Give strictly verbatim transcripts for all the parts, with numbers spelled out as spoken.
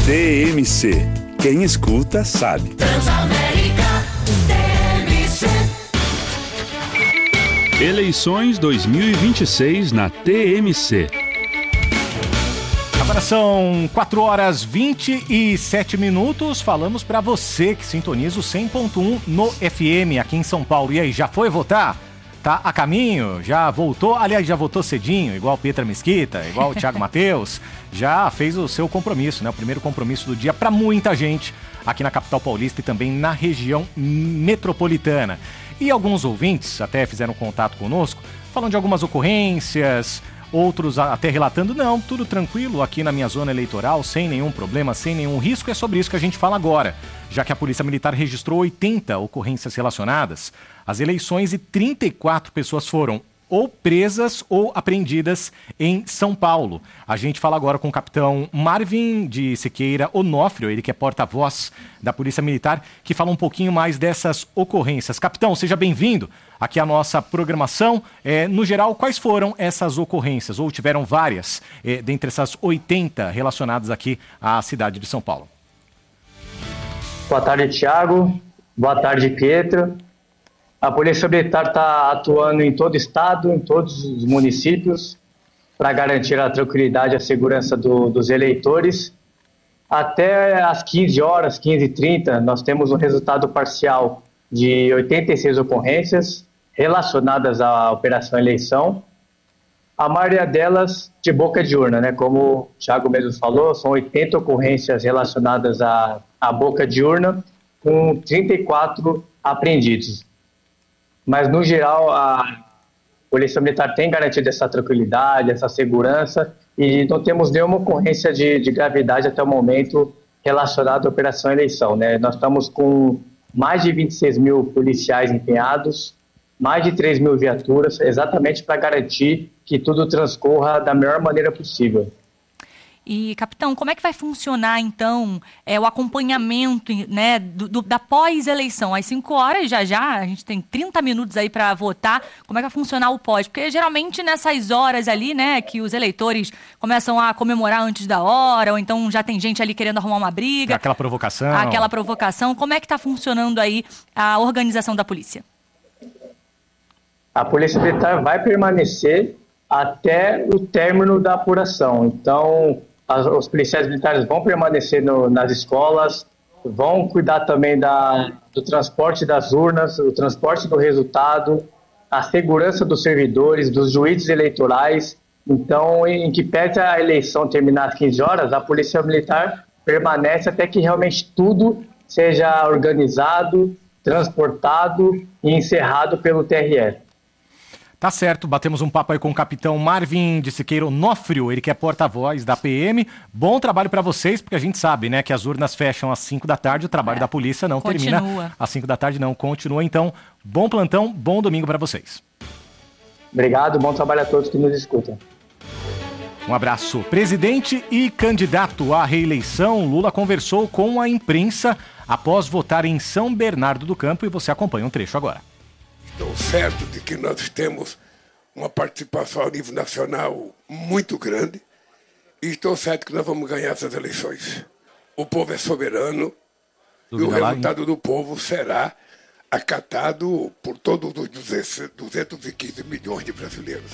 T M C. Quem escuta sabe. Transamérica T M C. Eleições dois mil e vinte e seis na T M C. Agora são quatro horas e vinte e sete minutos. Falamos para você que sintoniza o cem ponto um no F M aqui em São Paulo. E aí, já foi votar? Tá a caminho? Já voltou? Aliás, já votou cedinho, igual o Petra Mesquita, igual o Thiago Matheus? Já fez o seu compromisso, né? O primeiro compromisso do dia para muita gente aqui na capital paulista e também na região metropolitana. E alguns ouvintes até fizeram contato conosco, falando de algumas ocorrências, outros até relatando, não, tudo tranquilo aqui na minha zona eleitoral, sem nenhum problema, sem nenhum risco. É sobre isso que a gente fala agora, já que a Polícia Militar registrou oitenta ocorrências relacionadas às eleições e trinta e quatro pessoas foram ou presas ou apreendidas em São Paulo. A gente fala agora com o capitão Marvin de Siqueira Onofrio, ele que é porta-voz da Polícia Militar, que fala um pouquinho mais dessas ocorrências. Capitão, seja bem-vindo aqui à nossa programação. É, no geral, quais foram essas ocorrências? Ou tiveram várias, é, dentre essas oitenta relacionadas aqui à cidade de São Paulo? Boa tarde, Thiago. Boa tarde, Pietra. A Polícia Militar está atuando em todo o estado, em todos os municípios, para garantir a tranquilidade e a segurança do, dos eleitores. Até às quinze horas, quinze e trinta, nós temos um resultado parcial de oitenta e seis ocorrências relacionadas à Operação Eleição. A maioria delas de boca de urna, né? Como o Thiago mesmo falou, são oitenta ocorrências relacionadas à, à boca de urna, com trinta e quatro apreendidos. Mas, no geral, a Polícia Militar tem garantido essa tranquilidade, essa segurança, e não temos nenhuma ocorrência de, de gravidade até o momento relacionada à Operação Eleição, né? Nós estamos com mais de vinte e seis mil policiais empenhados, mais de três mil viaturas, exatamente para garantir que tudo transcorra da melhor maneira possível. E, capitão, como é que vai funcionar, então, é, o acompanhamento, né, do, do, da pós-eleição? Às cinco horas, já já, a gente tem trinta minutos aí para votar. Como é que vai funcionar o pós? Porque, geralmente, nessas horas ali, né, que os eleitores começam a comemorar antes da hora, ou então já tem gente ali querendo arrumar uma briga. Aquela provocação. Aquela provocação. Como é que está funcionando aí a organização da polícia? A Polícia Militar vai permanecer até o término da apuração. Então, as, os policiais militares vão permanecer no, nas escolas, vão cuidar também da, do transporte das urnas, o transporte do resultado, a segurança dos servidores, dos juízes eleitorais. Então, em, em que pese a eleição terminar às quinze horas, a Polícia Militar permanece até que realmente tudo seja organizado, transportado e encerrado pelo T R E. Tá certo, batemos um papo aí com o capitão Marvin de Siqueira Onofrio, ele que é porta-voz da P M. Bom trabalho para vocês, porque a gente sabe, né, que as urnas fecham às cinco da tarde, o trabalho é. da polícia não Continua. termina às cinco da tarde, não. Continua, então. Bom plantão, bom domingo para vocês. Obrigado, bom trabalho a todos que nos escutam. Um abraço. Presidente e candidato à reeleição, Lula conversou com a imprensa após votar em São Bernardo do Campo e você acompanha um trecho agora. Estou certo de que nós temos uma participação a nível nacional muito grande e estou certo que nós vamos ganhar essas eleições. O povo é soberano e o resultado do povo será acatado por todos os duzentos e quinze milhões de brasileiros.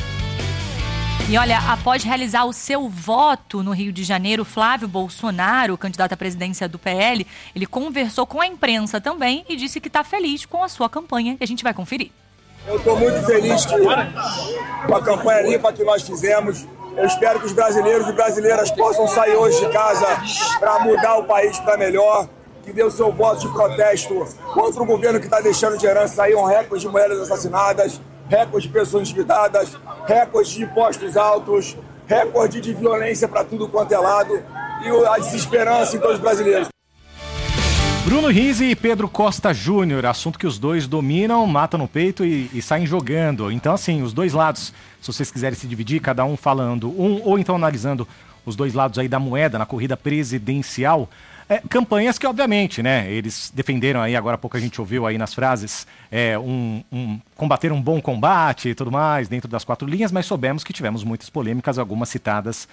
E olha, após realizar o seu voto no Rio de Janeiro, Flávio Bolsonaro, candidato à presidência do P L, ele conversou com a imprensa também e disse que está feliz com a sua campanha. E a gente vai conferir. Eu estou muito feliz que, com a campanha limpa que nós fizemos. Eu espero que os brasileiros e brasileiras possam sair hoje de casa para mudar o país para melhor, que dê o seu voto de protesto contra o governo que está deixando de herança aí um recorde de mulheres assassinadas, recorde de pessoas endividadas, recorde de impostos altos, recorde de violência para tudo quanto é lado e a desesperança em todos os brasileiros. Bruno Rizzi e Pedro Costa Júnior, assunto que os dois dominam, matam no peito e, e saem jogando. Então, assim, os dois lados, se vocês quiserem se dividir, cada um falando um ou então analisando os dois lados aí da moeda na corrida presidencial, É, campanhas que, obviamente, né, eles defenderam aí, agora há pouco a gente ouviu aí nas frases, é, um, um, combater um bom combate e tudo mais, dentro das quatro linhas, mas soubemos que tivemos muitas polêmicas, algumas citadas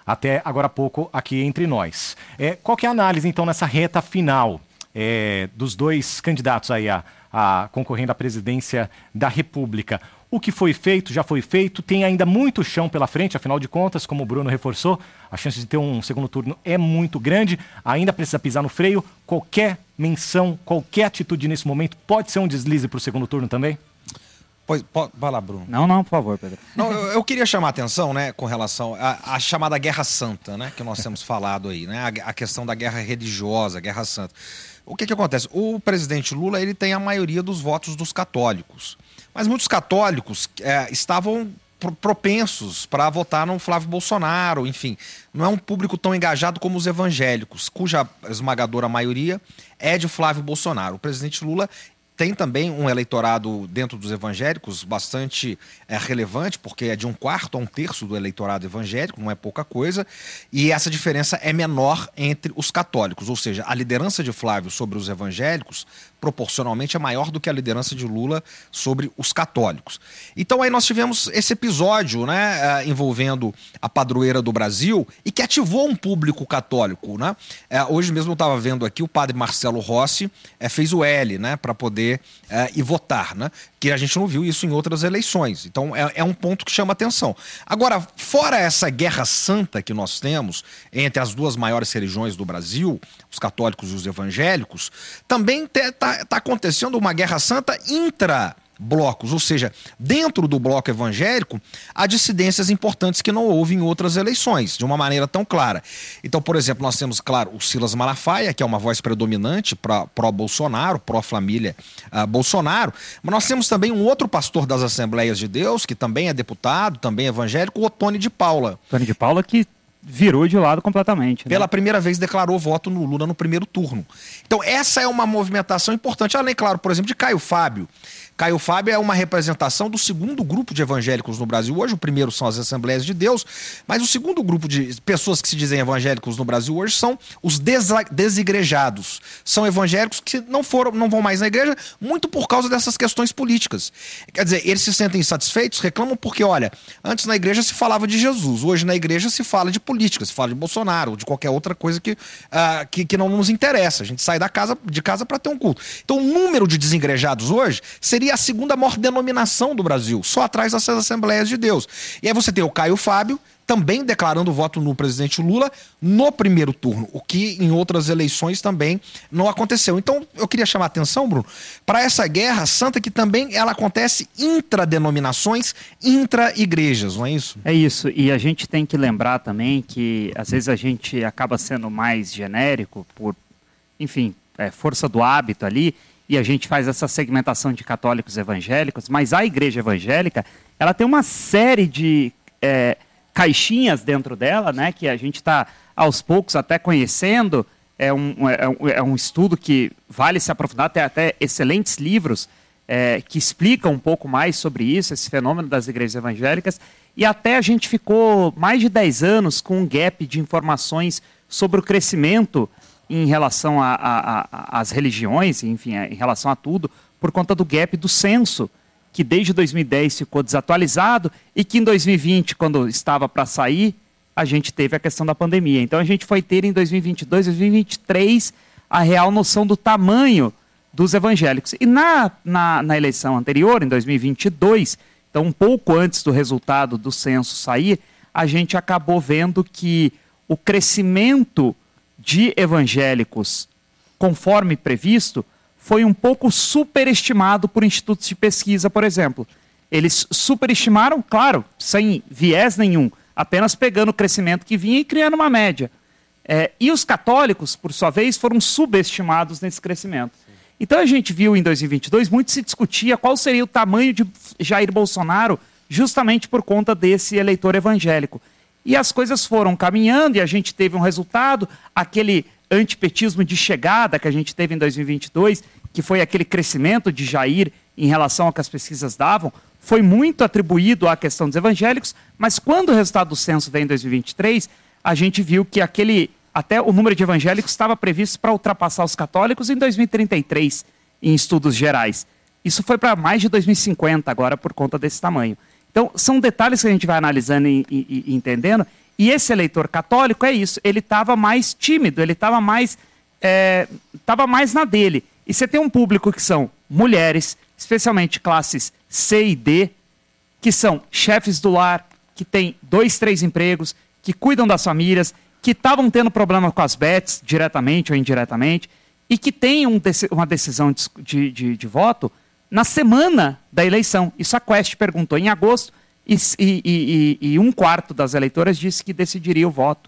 até agora há pouco aqui entre nós. É, qual que é a análise, então, nessa reta final é, dos dois candidatos aí a, a concorrendo à presidência da República? O que foi feito, já foi feito, tem ainda muito chão pela frente, afinal de contas, como o Bruno reforçou, a chance de ter um segundo turno é muito grande, ainda precisa pisar no freio. Qualquer menção, qualquer atitude nesse momento pode ser um deslize para o segundo turno também? Pois, pode, vai lá, Bruno. Não, não, por favor, Pedro. Não, eu, eu queria chamar a atenção, né, com relação à, à chamada Guerra Santa, né, que nós temos falado aí, né, a, a questão da guerra religiosa, a Guerra Santa. O que que acontece? O presidente Lula, ele tem a maioria dos votos dos católicos, mas muitos católicos é, estavam pro, propensos para votar no Flávio Bolsonaro, enfim, não é um público tão engajado como os evangélicos, cuja esmagadora maioria é de Flávio Bolsonaro. O presidente Lula tem também um eleitorado dentro dos evangélicos bastante é, relevante, porque é de um quarto a um terço do eleitorado evangélico, não é pouca coisa, e essa diferença é menor entre os católicos, ou seja, a liderança de Flávio sobre os evangélicos proporcionalmente é maior do que a liderança de Lula sobre os católicos. Então aí nós tivemos esse episódio, né, envolvendo a padroeira do Brasil e que ativou um público católico, né? É, hoje mesmo eu estava vendo aqui o padre Marcelo Rossi é, fez o L, né, para poder é, ir votar, né? Que a gente não viu isso em outras eleições. Então é, é um ponto que chama atenção. Agora, fora essa guerra santa que nós temos entre as duas maiores religiões do Brasil, os católicos e os evangélicos, também está tá acontecendo uma guerra santa intra blocos, ou seja, dentro do bloco evangélico, há dissidências importantes que não houve em outras eleições, de uma maneira tão clara. Então, por exemplo, nós temos, claro, o Silas Malafaia, que é uma voz predominante pró-Bolsonaro, pró-família uh, Bolsonaro, mas nós temos também um outro pastor das Assembleias de Deus, que também é deputado, também é evangélico, o Otônio de Paula. Otônio de Paula que virou de lado completamente, né? Pela primeira vez declarou voto no Lula no primeiro turno. Então essa é uma movimentação importante, além, claro, por exemplo, de Caio Fábio. Caio Fábio é uma representação do segundo grupo de evangélicos no Brasil hoje. O primeiro são as Assembleias de Deus, mas o segundo grupo de pessoas que se dizem evangélicos no Brasil hoje são os desigrejados. São evangélicos que não foram, não vão mais na igreja, muito por causa dessas questões políticas. Quer dizer, eles se sentem insatisfeitos, reclamam porque, olha, antes na igreja se falava de Jesus, hoje na igreja se fala de política, se fala de Bolsonaro, ou de qualquer outra coisa que, uh, que, que não nos interessa. A gente sai da casa, de casa para ter um culto. Então o número de desigrejados hoje seria a segunda maior denominação do Brasil, só atrás dessas Assembleias de Deus. E aí você tem o Caio Fábio também declarando voto no presidente Lula no primeiro turno, o que em outras eleições também não aconteceu. Então eu queria chamar a atenção, Bruno, para essa guerra santa que também ela acontece intradenominações, intra-igrejas, não é isso? É isso, e a gente tem que lembrar também que às vezes a gente acaba sendo mais genérico por, enfim, é, força do hábito ali, e a gente faz essa segmentação de católicos evangélicos, mas a igreja evangélica, ela tem uma série de é, caixinhas dentro dela, né, que a gente está aos poucos até conhecendo. É um, é, um, é um estudo que vale se aprofundar, tem até excelentes livros é, que explicam um pouco mais sobre isso, esse fenômeno das igrejas evangélicas, e até a gente ficou mais de dez anos com um gap de informações sobre o crescimento em relação às religiões, enfim, em relação a tudo, por conta do gap do censo, que desde dois mil e dez ficou desatualizado e que em dois mil e vinte, quando estava para sair, a gente teve a questão da pandemia. Então a gente foi ter em dois mil e vinte e dois, dois mil e vinte e três a real noção do tamanho dos evangélicos. E na, na, na eleição anterior, em dois mil e vinte e dois, então um pouco antes do resultado do censo sair, a gente acabou vendo que o crescimento de evangélicos, conforme previsto, foi um pouco superestimado por institutos de pesquisa, por exemplo. Eles superestimaram, claro, sem viés nenhum, apenas pegando o crescimento que vinha e criando uma média. É, e os católicos, por sua vez, foram subestimados nesse crescimento. Então a gente viu em dois mil e vinte e dois, muito se discutia qual seria o tamanho de Jair Bolsonaro, justamente por conta desse eleitor evangélico. E as coisas foram caminhando e a gente teve um resultado, aquele antipetismo de chegada que a gente teve em dois mil e vinte e dois, que foi aquele crescimento de Jair em relação ao que as pesquisas davam, foi muito atribuído à questão dos evangélicos, mas quando o resultado do censo veio em dois mil e vinte e três, a gente viu que aquele, até o número de evangélicos estava previsto para ultrapassar os católicos em dois mil e trinta e três, em estudos gerais. Isso foi para mais de dois mil e cinquenta agora por conta desse tamanho. Então, são detalhes que a gente vai analisando e, e, e entendendo, E esse eleitor católico é isso, ele estava mais tímido, ele estava mais, é, tava mais na dele. E você tem um público que são mulheres, especialmente classes C e D, que são chefes do lar, que têm dois, três empregos, que cuidam das famílias, que estavam tendo problema com as bets, diretamente ou indiretamente, e que têm um, uma decisão de, de, de, de voto na semana da eleição. Isso a Quest perguntou em agosto, e, e, e, e um quarto das eleitoras disse que decidiria o voto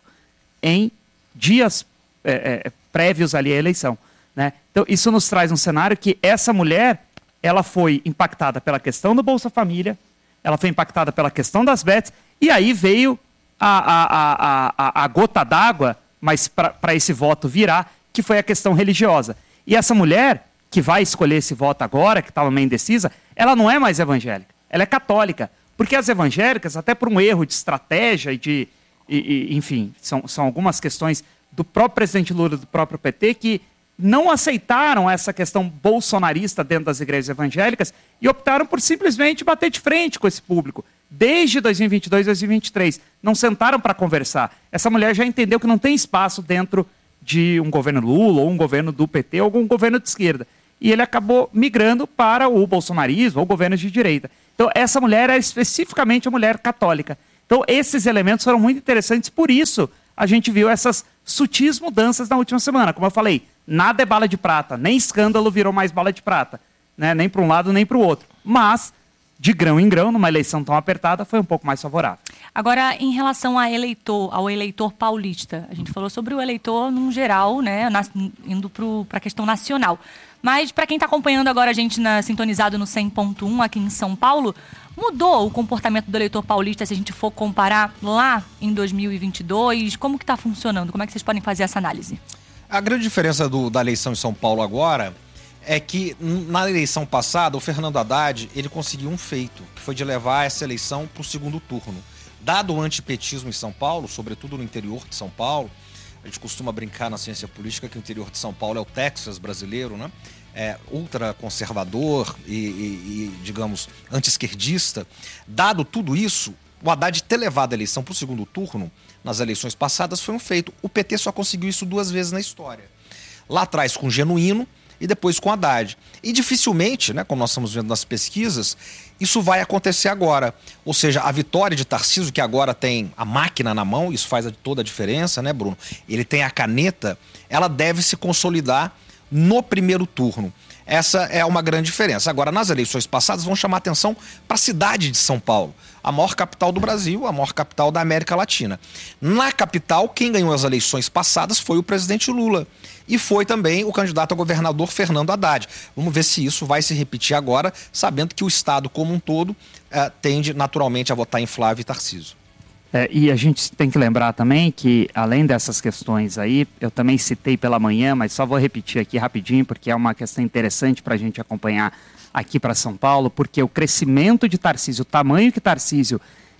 em dias é, é, prévios ali à eleição. Né? Então, isso nos traz um cenário que essa mulher, ela foi impactada pela questão do Bolsa Família, ela foi impactada pela questão das bets, e aí veio a, a, a, a, a gota d'água, mas para esse voto virar, que foi a questão religiosa. E essa mulher, que vai escolher esse voto agora, que estava meio indecisa, ela não é mais evangélica, ela é católica. Porque as evangélicas, até por um erro de estratégia e de... E, e, enfim, são, são algumas questões do próprio presidente Lula, do próprio P T, que não aceitaram essa questão bolsonarista dentro das igrejas evangélicas e optaram por simplesmente bater de frente com esse público. Desde dois mil e vinte e dois, dois mil e vinte e três. Não sentaram para conversar. Essa mulher já entendeu que não tem espaço dentro de um governo Lula, ou um governo do P T, ou algum governo de esquerda. E ele acabou migrando para o bolsonarismo, ou governos de direita. Então, essa mulher é especificamente a mulher católica. Então, esses elementos foram muito interessantes, por isso a gente viu essas sutis mudanças na última semana. Como eu falei, nada é bala de prata, nem escândalo virou mais bala de prata, né? Nem para um lado, nem para o outro. Mas, de grão em grão, numa eleição tão apertada, foi um pouco mais favorável. Agora, em relação ao eleitor, ao eleitor paulista, a gente falou sobre o eleitor num geral, né, na, indo para a questão nacional. Mas, para quem está acompanhando agora a gente na, sintonizado no cem ponto um aqui em São Paulo, mudou o comportamento do eleitor paulista se a gente for comparar lá em dois mil e vinte e dois? Como que está funcionando? Como é que vocês podem fazer essa análise? A grande diferença do, da eleição em São Paulo agora é que na eleição passada o Fernando Haddad ele conseguiu um feito, que foi de levar essa eleição para o segundo turno. Dado o antipetismo em São Paulo, sobretudo no interior de São Paulo, a gente costuma brincar na ciência política que o interior de São Paulo é o Texas brasileiro, né? É ultraconservador e, e, e, digamos, anti-esquerdista. Dado tudo isso, o Haddad ter levado a eleição para o segundo turno, nas eleições passadas, foi um feito. O P T só conseguiu isso duas vezes na história. Lá atrás com Genuíno e depois com Haddad. E dificilmente, né, como nós estamos vendo nas pesquisas, isso vai acontecer agora. Ou seja, a vitória de Tarcísio, que agora tem a máquina na mão, isso faz toda a diferença, né, Bruno? Ele tem a caneta, ela deve se consolidar no primeiro turno. Essa é uma grande diferença. Agora, nas eleições passadas, vão chamar atenção para a cidade de São Paulo, a maior capital do Brasil, a maior capital da América Latina. Na capital, quem ganhou as eleições passadas foi o presidente Lula. E foi também o candidato a governador Fernando Haddad. Vamos ver se isso vai se repetir agora, sabendo que o Estado como um todo eh, tende naturalmente a votar em Flávio e Tarcísio. É, e a gente tem que lembrar também que, além dessas questões aí, eu também citei pela manhã, mas só vou repetir aqui rapidinho, porque é uma questão interessante para a gente acompanhar aqui para São Paulo, porque o crescimento de Tarcísio, o tamanho que Tarcísio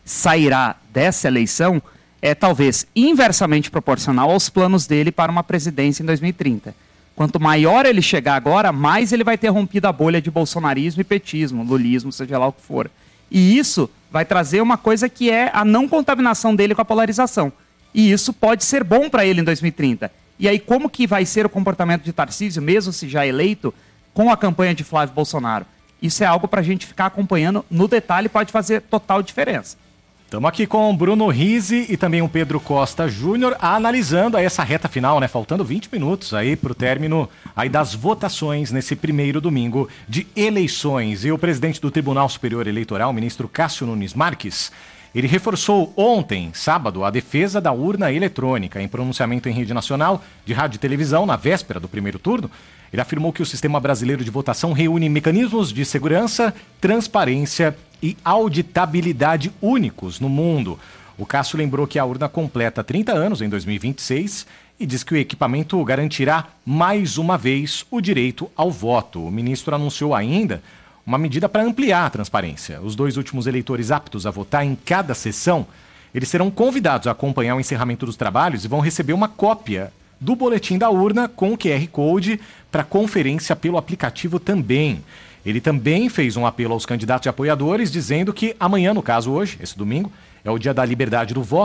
sairá dessa eleição, é talvez inversamente proporcional aos planos dele para uma presidência em dois mil e trinta. Quanto maior ele chegar agora, mais ele vai ter rompido a bolha de bolsonarismo e petismo, lulismo, seja lá o que for. E isso vai trazer uma coisa que é a não contaminação dele com a polarização. E isso pode ser bom para ele em dois mil e trinta. E aí como que vai ser o comportamento de Tarcísio, mesmo se já eleito, com a campanha de Flávio Bolsonaro? Isso é algo para a gente ficar acompanhando no detalhe, pode fazer total diferença. Estamos aqui com o Bruno Rizzi e também o Pedro Costa Júnior analisando aí essa reta final, né? Faltando vinte minutos aí para o término aí das votações nesse primeiro domingo de eleições. E o presidente do Tribunal Superior Eleitoral, o ministro Cássio Nunes Marques, ele reforçou ontem, sábado, a defesa da urna eletrônica. Em pronunciamento em rede nacional de rádio e televisão, na véspera do primeiro turno, ele afirmou que o sistema brasileiro de votação reúne mecanismos de segurança, transparência e auditabilidade únicos no mundo. O Cássio lembrou que a urna completa trinta anos em dois mil e vinte e seis e diz que o equipamento garantirá mais uma vez o direito ao voto. O ministro anunciou ainda uma medida para ampliar a transparência. Os dois últimos eleitores aptos a votar em cada sessão, eles serão convidados a acompanhar o encerramento dos trabalhos e vão receber uma cópia do boletim da urna com o Q R Code para conferência pelo aplicativo também. Ele também fez um apelo aos candidatos e apoiadores, dizendo que amanhã, no caso hoje, esse domingo, é o dia da liberdade do voto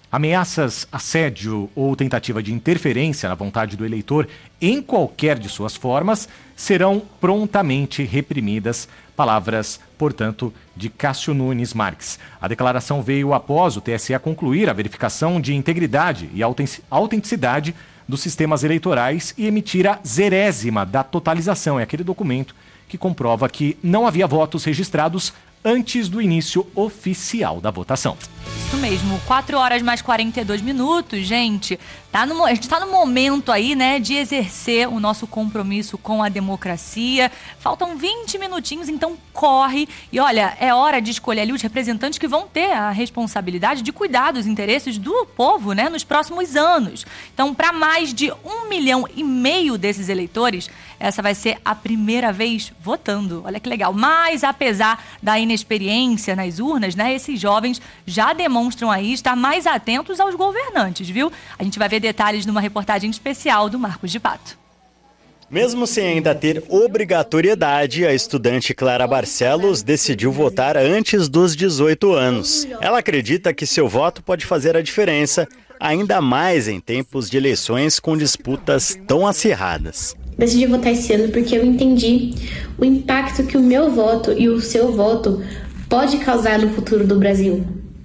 Ameaças, assédio ou tentativa de interferência na vontade do eleitor em qualquer de suas formas serão prontamente reprimidas. Palavras, portanto, de Cássio Nunes Marques. A declaração veio após o T S E concluir a verificação de integridade e autenticidade dos sistemas eleitorais e emitir a zerésima da totalização. É aquele documento que comprova que não havia votos registrados antes do início oficial da votação. Isso mesmo, quatro horas mais quarenta e dois minutos, gente. Tá no, a gente está no momento aí, né, de exercer o nosso compromisso com a democracia. Faltam vinte minutinhos, então corre. E olha, é hora de escolher ali os representantes que vão ter a responsabilidade de cuidar dos interesses do povo, né, nos próximos anos. Então, para mais de um milhão e meio desses eleitores, essa vai ser a primeira vez votando. Olha que legal. Mas, apesar da inexperiência nas urnas, né, esses jovens já demonstram aí estar mais atentos aos governantes, viu? A gente vai ver detalhes numa reportagem especial do Marcos de Pato. Mesmo sem ainda ter obrigatoriedade, a estudante Clara Barcelos decidiu votar antes dos dezoito anos. Ela acredita que seu voto pode fazer a diferença, ainda mais em tempos de eleições com disputas tão acirradas. Decidi votar esse ano porque eu entendi o impacto que o meu voto e o seu voto pode causar no futuro do Brasil.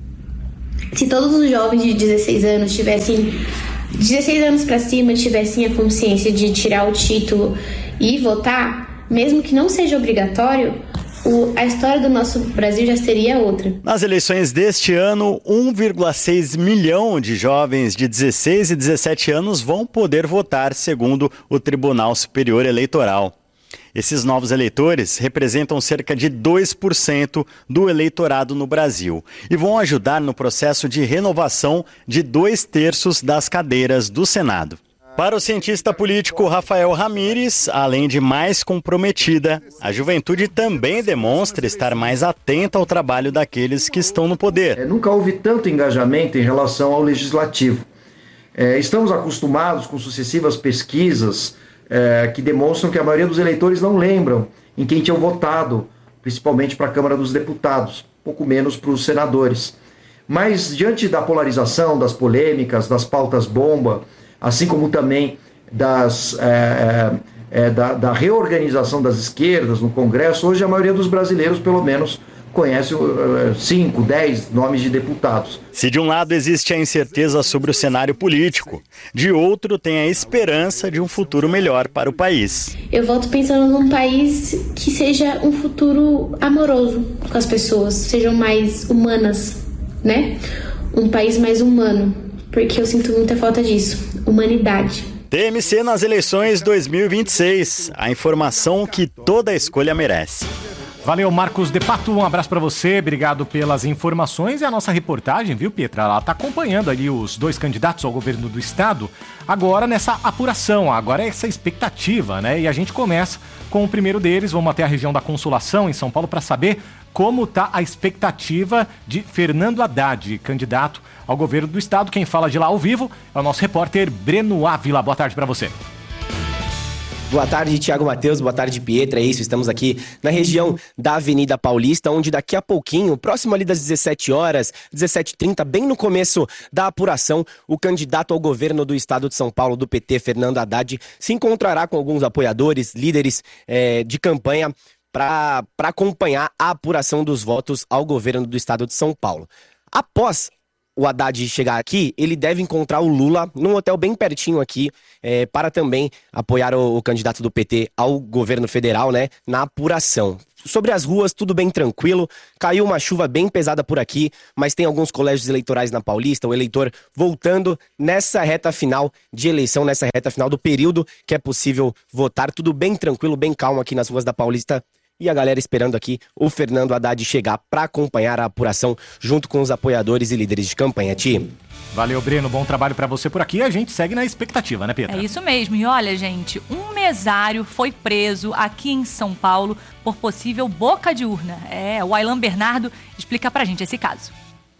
Se todos os jovens de dezesseis anos tivessem, dezesseis anos para cima, tivessem a consciência de tirar o título e votar, mesmo que não seja obrigatório, o, a história do nosso Brasil já seria outra. Nas eleições deste ano, um vírgula seis milhão de jovens de dezesseis e dezessete anos vão poder votar, segundo o Tribunal Superior Eleitoral. Esses novos eleitores representam cerca de dois por cento do eleitorado no Brasil e vão ajudar no processo de renovação de dois terços das cadeiras do Senado. Para o cientista político Rafael Ramires, além de mais comprometida, a juventude também demonstra estar mais atenta ao trabalho daqueles que estão no poder. É, nunca houve tanto engajamento em relação ao legislativo. É, estamos acostumados com sucessivas pesquisas É, que demonstram que a maioria dos eleitores não lembram em quem tinham votado, principalmente para a Câmara dos Deputados, pouco menos para os senadores. Mas, diante da polarização, das polêmicas, das pautas-bomba, assim como também das, é, é, da, da reorganização das esquerdas no Congresso, hoje a maioria dos brasileiros, pelo menos, conhece cinco, dez nomes de deputados. Se de um lado existe a incerteza sobre o cenário político, de outro tem a esperança de um futuro melhor para o país. Eu voto pensando num país que seja um futuro amoroso com as pessoas, sejam mais humanas, né? Um país mais humano, porque eu sinto muita falta disso, humanidade. T M C nas eleições dois mil e vinte e seis, a informação que toda escolha merece. Valeu, Marcos de Pato, um abraço para você, obrigado pelas informações e a nossa reportagem, viu, Pietra? Ela está acompanhando ali os dois candidatos ao governo do estado, agora nessa apuração, agora é essa expectativa, né? E a gente começa com o primeiro deles, vamos até a região da Consolação, em São Paulo, para saber como está a expectativa de Fernando Haddad, candidato ao governo do estado. Quem fala de lá ao vivo é o nosso repórter Breno Ávila. Boa tarde para você. Boa tarde, Thiago Matheus. Boa tarde, Pietra. É isso, estamos aqui na região da Avenida Paulista, onde daqui a pouquinho, próximo ali das dezessete horas, dezessete e trinta, bem no começo da apuração, o candidato ao governo do estado de São Paulo, do P T, Fernando Haddad, se encontrará com alguns apoiadores, líderes é, de campanha, para acompanhar a apuração dos votos ao governo do estado de São Paulo. Após o Haddad chegar aqui, ele deve encontrar o Lula num hotel bem pertinho aqui, é, para também apoiar o, o candidato do P T ao governo federal, né, na apuração. Sobre as ruas, tudo bem tranquilo, caiu uma chuva bem pesada por aqui, mas tem alguns colégios eleitorais na Paulista, o eleitor voltando nessa reta final de eleição, nessa reta final do período que é possível votar, tudo bem tranquilo, bem calmo aqui nas ruas da Paulista. E a galera esperando aqui o Fernando Haddad chegar para acompanhar a apuração junto com os apoiadores e líderes de campanha. Ti. Valeu, Breno. Bom trabalho para você por aqui. A gente segue na expectativa, né, Pietra? É isso mesmo. E olha, gente, um mesário foi preso aqui em São Paulo por possível boca de urna. É, o Aylan Bernardo explica pra gente esse caso.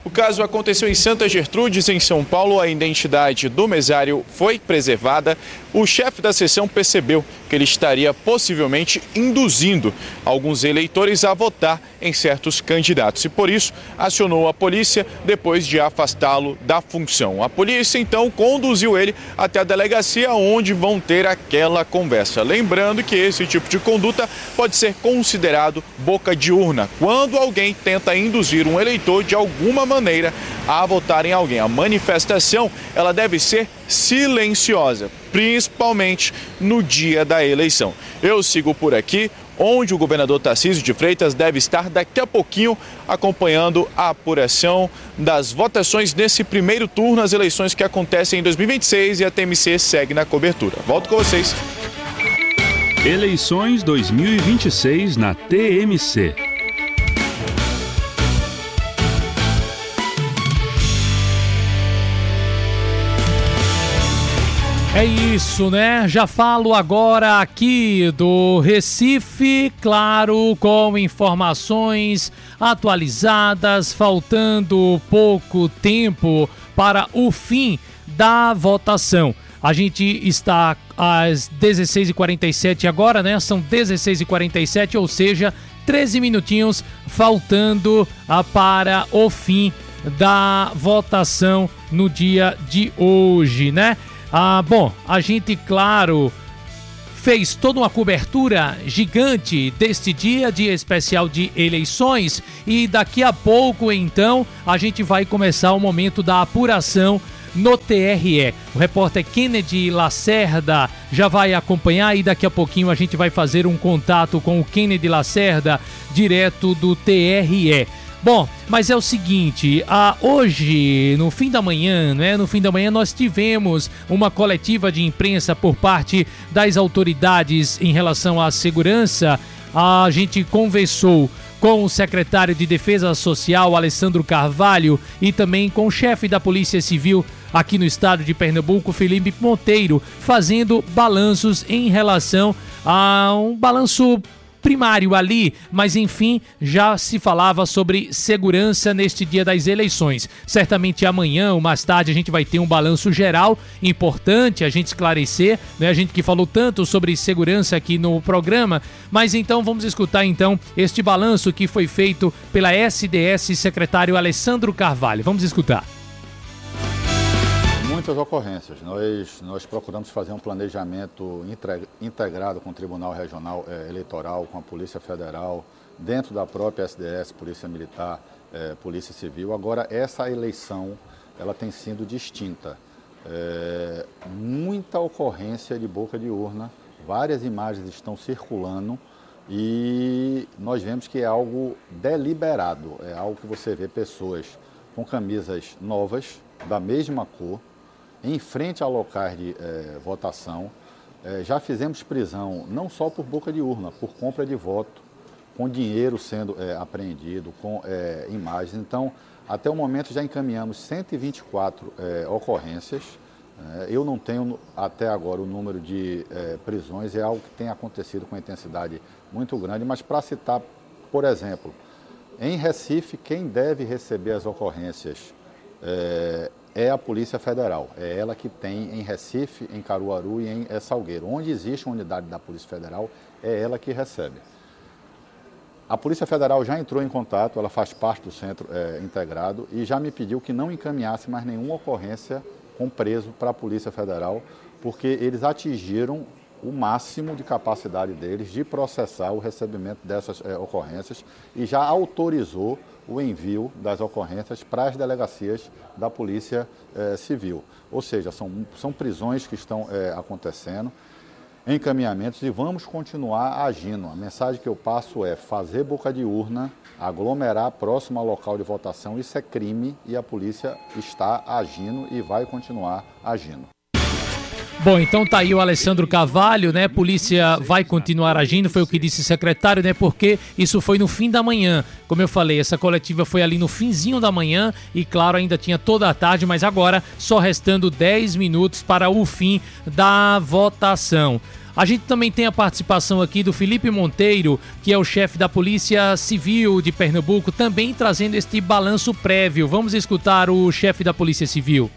O caso aconteceu em Santa Gertrudes, em São Paulo. A identidade do mesário foi preservada. O chefe da seção percebeu que ele estaria possivelmente induzindo alguns eleitores a votar em certos candidatos e, por isso, acionou a polícia depois de afastá-lo da função. A polícia, então, conduziu ele até a delegacia onde vão ter aquela conversa. Lembrando que esse tipo de conduta pode ser considerado boca de urna, quando alguém tenta induzir um eleitor de alguma maneira a votar em alguém. A manifestação, ela deve ser silenciosa, principalmente no dia da eleição. Eu sigo por aqui, onde o governador Tarcísio de Freitas deve estar daqui a pouquinho acompanhando a apuração das votações nesse primeiro turno, as eleições que acontecem em dois mil e vinte e seis, e a T M C segue na cobertura. Volto com vocês. Eleições dois mil e vinte e seis na T M C. É isso, né? Já falo agora aqui do Recife, claro, com informações atualizadas, faltando pouco tempo para o fim da votação. A gente está às dezesseis e quarenta e sete agora, né? São dezesseis e quarenta e sete, ou seja, treze minutinhos faltando para o fim da votação no dia de hoje, né? Ah, bom, a gente, claro, fez toda uma cobertura gigante deste dia, dia especial de eleições, e daqui a pouco, então, a gente vai começar o momento da apuração no T R E. O repórter Kennedy Lacerda já vai acompanhar e daqui a pouquinho a gente vai fazer um contato com o Kennedy Lacerda, direto do T R E. Bom, mas é o seguinte, ah, hoje, no fim da manhã, né, no fim da manhã nós tivemos uma coletiva de imprensa por parte das autoridades em relação à segurança. A gente conversou com o secretário de Defesa Social, Alessandro Carvalho, e também com o chefe da Polícia Civil aqui no estado de Pernambuco, Felipe Monteiro, fazendo balanços em relação a um balanço primário ali, mas enfim, já se falava sobre segurança neste dia das eleições. Certamente amanhã ou mais tarde a gente vai ter um balanço geral, importante a gente esclarecer, né? A gente que falou tanto sobre segurança aqui no programa, mas então vamos escutar então este balanço que foi feito pela S D S, secretário Alessandro Carvalho. Vamos escutar. Muitas ocorrências. Nós, nós procuramos fazer um planejamento integrado com o Tribunal Regional eh, Eleitoral, com a Polícia Federal, dentro da própria S D S, Polícia Militar, eh, Polícia Civil. Agora, essa eleição, ela tem sido distinta. É, muita ocorrência de boca de urna, várias imagens estão circulando e nós vemos que é algo deliberado, é algo que você vê pessoas com camisas novas, da mesma cor, em frente a locais de eh, votação. Eh, já fizemos prisão não só por boca de urna, por compra de voto, com dinheiro sendo eh, apreendido, com eh, imagens. Então, até o momento já encaminhamos cento e vinte e quatro eh, ocorrências. Eh, eu não tenho até agora o número de eh, prisões, é algo que tem acontecido com intensidade muito grande, mas para citar, por exemplo, em Recife, quem deve receber as ocorrências é, é a Polícia Federal. É ela que tem em Recife, em Caruaru e em Salgueiro. Onde existe uma unidade da Polícia Federal, é ela que recebe. A Polícia Federal já entrou em contato, ela faz parte do Centro é, Integrado e já me pediu que não encaminhasse mais nenhuma ocorrência com preso para a Polícia Federal, porque eles atingiram o máximo de capacidade deles de processar o recebimento dessas é, ocorrências e já autorizou o envio das ocorrências para as delegacias da Polícia é, Civil. Ou seja, são, são prisões que estão é, acontecendo, encaminhamentos, e vamos continuar agindo. A mensagem que eu passo é fazer boca de urna, aglomerar próximo ao local de votação, isso é crime e a polícia está agindo e vai continuar agindo. Bom, então tá aí o Alessandro Carvalho, né? Polícia vai continuar agindo, foi o que disse o secretário, né? Porque isso foi no fim da manhã. Como eu falei, essa coletiva foi ali no finzinho da manhã e, claro, ainda tinha toda a tarde, mas agora só restando dez minutos para o fim da votação. A gente também tem a participação aqui do Felipe Monteiro, que é o chefe da Polícia Civil de Pernambuco, também trazendo este balanço prévio. Vamos escutar o chefe da Polícia Civil.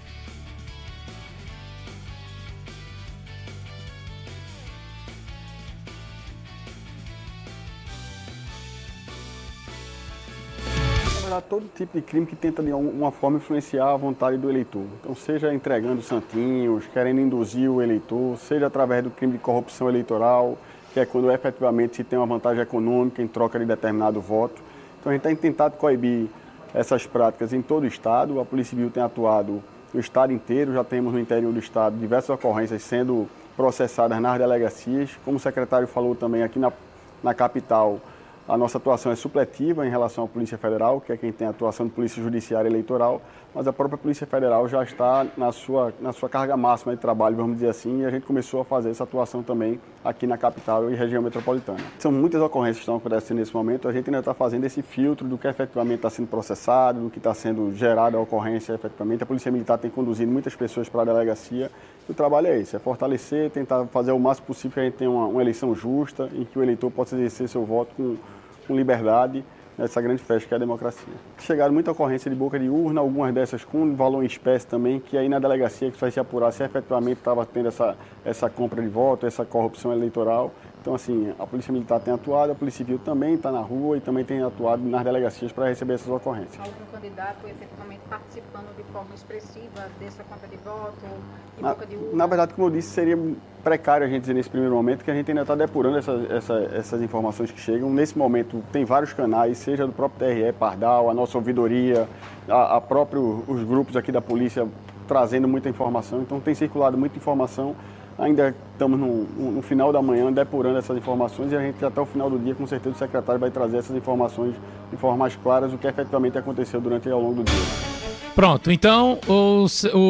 Todo tipo de crime que tenta de alguma forma influenciar a vontade do eleitor. Então, seja entregando santinhos, querendo induzir o eleitor, seja através do crime de corrupção eleitoral, que é quando efetivamente se tem uma vantagem econômica em troca de determinado voto. Então, a gente tem tentado coibir essas práticas em todo o estado. A Polícia Civil tem atuado no estado inteiro, já temos no interior do estado diversas ocorrências sendo processadas nas delegacias. Como o secretário falou também, aqui na, na capital, a nossa atuação é supletiva em relação à Polícia Federal, que é quem tem a atuação de Polícia Judiciária Eleitoral, mas a própria Polícia Federal já está na sua, na sua carga máxima de trabalho, vamos dizer assim, e a gente começou a fazer essa atuação também aqui na capital e região metropolitana. São muitas ocorrências que estão acontecendo nesse momento, a gente ainda está fazendo esse filtro do que efetivamente está sendo processado, do que está sendo gerado a ocorrência efetivamente. A Polícia Militar tem conduzido muitas pessoas para a delegacia, e o trabalho é esse, é fortalecer, tentar fazer o máximo possível que a gente tenha uma, uma eleição justa, em que o eleitor possa exercer seu voto com com liberdade nessa grande festa que é a democracia. Chegaram muita ocorrência de boca de urna, algumas dessas com valor em espécie também, que aí na delegacia que vai se apurar se efetivamente estava tendo essa, essa compra de voto, essa corrupção eleitoral. Então, assim, a Polícia Militar tem atuado, a Polícia Civil também está na rua e também tem atuado nas delegacias para receber essas ocorrências. Algum candidato efetivamente participando de forma expressiva dessa compra de voto, de na, boca de urna? Na verdade, como eu disse, seria precário a gente dizer nesse primeiro momento que a gente ainda está depurando essa, essa, essas informações que chegam. Nesse momento, tem vários canais, seja do próprio T R E, Pardal, a nossa ouvidoria, a, a próprio, os grupos aqui da polícia trazendo muita informação. Então, tem circulado muita informação. Ainda estamos no, no final da manhã depurando essas informações e a gente até o final do dia, com certeza, o secretário vai trazer essas informações de forma mais clara do que efetivamente aconteceu durante e ao longo do dia. Pronto, então o,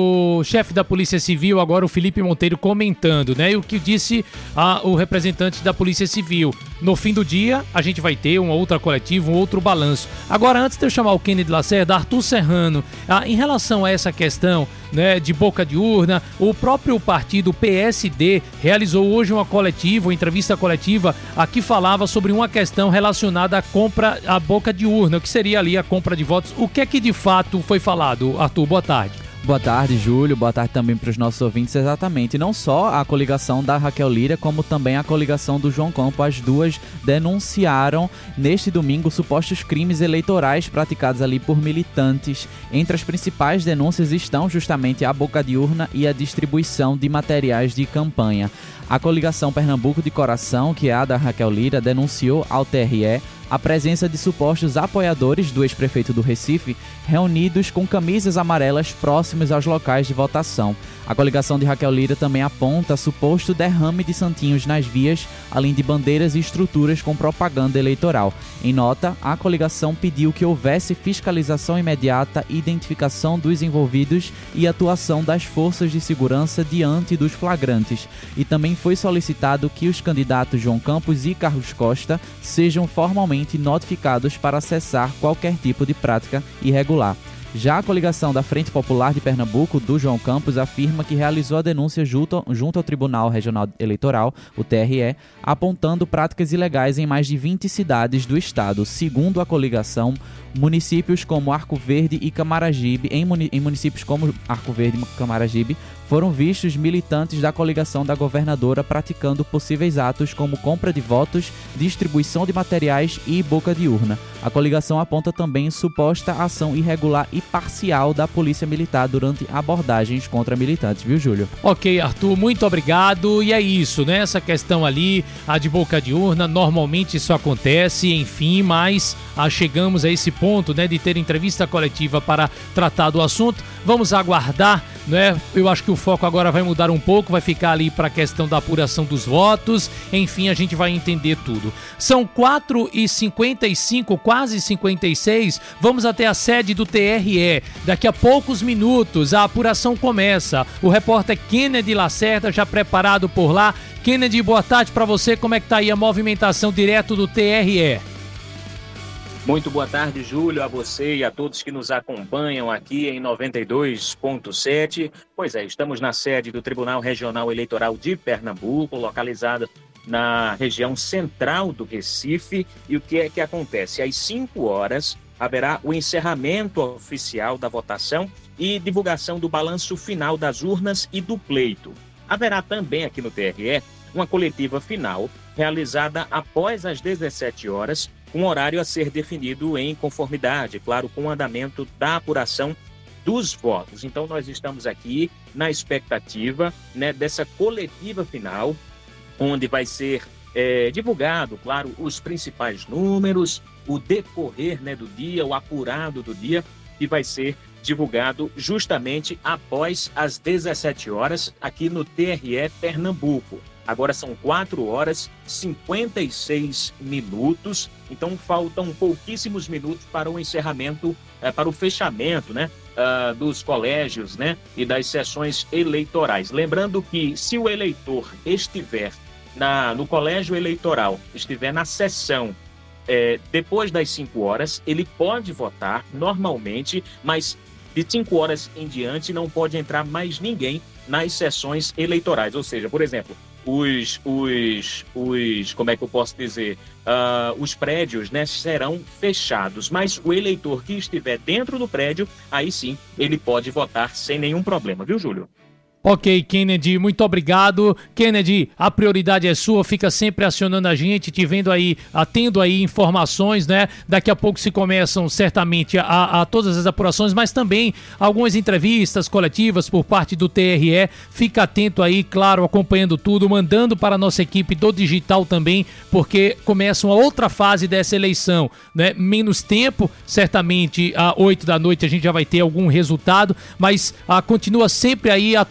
o chefe da Polícia Civil, agora o Felipe Monteiro, comentando, né? E o que disse a, o representante da Polícia Civil. No fim do dia, a gente vai ter uma outra coletiva, um outro balanço. Agora, antes de eu chamar o Kennedy Lacerda, Arthur Serrano, ah, em relação a essa questão, né, de boca de urna, o próprio partido P S D realizou hoje uma coletiva, uma entrevista coletiva, a que falava sobre uma questão relacionada à compra à boca de urna, o que seria ali a compra de votos. O que é que de fato foi falado? Arthur, boa tarde. Boa tarde, Júlio. Boa tarde também para os nossos ouvintes. Exatamente. Não só a coligação da Raquel Lira, como também a coligação do João Campos. As duas denunciaram neste domingo supostos crimes eleitorais praticados ali por militantes. Entre as principais denúncias estão justamente a boca de urna e a distribuição de materiais de campanha. A coligação Pernambuco de Coração, que é a da Raquel Lira, denunciou ao T R E a presença de supostos apoiadores do ex-prefeito do Recife reunidos com camisas amarelas próximos aos locais de votação. A coligação de Raquel Lira também aponta suposto derrame de santinhos nas vias, além de bandeiras e estruturas com propaganda eleitoral. Em nota, a coligação pediu que houvesse fiscalização imediata, identificação dos envolvidos e atuação das forças de segurança diante dos flagrantes. E também foi solicitado que os candidatos João Campos e Carlos Costa sejam formalmente notificados para cessar qualquer tipo de prática irregular. Já a coligação da Frente Popular de Pernambuco, do João Campos, afirma que realizou a denúncia junto, junto ao Tribunal Regional Eleitoral, o T R E, apontando práticas ilegais em mais de vinte cidades do estado. Segundo a coligação, municípios como Arco Verde e Camaragibe, em, muni- em municípios como Arco Verde e Camaragibe, foram vistos militantes da coligação da governadora praticando possíveis atos como compra de votos, distribuição de materiais e boca de urna. A coligação aponta também suposta ação irregular e parcial da Polícia Militar durante abordagens contra militantes, viu, Júlio? Ok, Arthur, muito obrigado. E é isso, né? Essa questão ali, a de boca de urna, normalmente isso acontece, enfim, mas ah, chegamos a esse ponto, né, de ter entrevista coletiva para tratar do assunto. vamos aguardar, né? Eu acho que o foco agora vai mudar um pouco, vai ficar ali para a questão da apuração dos votos, enfim, a gente vai entender tudo. São quatro e cinquenta e cinco, quase cinquenta e seis, vamos até a sede do T R E. Daqui a poucos minutos a apuração começa. O repórter Kennedy Lacerda já preparado por lá. Kennedy, boa tarde para você, como é que tá aí a movimentação direto do T R E? Muito boa tarde, Júlio, a você e a todos que nos acompanham aqui em noventa e dois ponto sete. Pois é, estamos na sede do Tribunal Regional Eleitoral de Pernambuco, localizada na região central do Recife. E o que é que acontece? Às cinco horas haverá o encerramento oficial da votação e divulgação do balanço final das urnas e do pleito. Haverá também aqui no T R E uma coletiva final realizada após as dezessete horas, um horário a ser definido em conformidade, claro, com o andamento da apuração dos votos. Então, nós estamos aqui na expectativa, né, dessa coletiva final, onde vai ser é, divulgado, claro, os principais números, o decorrer, né, do dia, o apurado do dia, que vai ser divulgado justamente após as dezessete horas aqui no T R E Pernambuco. Agora são quatro horas e cinquenta e seis minutos, então faltam pouquíssimos minutos para o encerramento, eh, para o fechamento, né, uh, dos colégios, né, e das sessões eleitorais. Lembrando que se o eleitor estiver na, no colégio eleitoral, estiver na sessão eh, depois das cinco horas, ele pode votar normalmente, mas de cinco horas em diante não pode entrar mais ninguém nas sessões eleitorais. Ou seja, por exemplo, os, os, os como é que eu posso dizer, uh, os prédios, né, serão fechados, mas o eleitor que estiver dentro do prédio, aí sim, ele pode votar sem nenhum problema, viu, Júlio? Ok, Kennedy, muito obrigado. Kennedy, a prioridade é sua, fica sempre acionando a gente, te vendo aí, atendo aí informações, né? Daqui a pouco se começam certamente a, a todas as apurações, mas também algumas entrevistas coletivas por parte do T R E. Fica atento aí, claro, acompanhando tudo, mandando para a nossa equipe do digital também, porque começa uma outra fase dessa eleição, né? Menos tempo, certamente às oito da noite a gente já vai ter algum resultado, mas ah, continua sempre aí a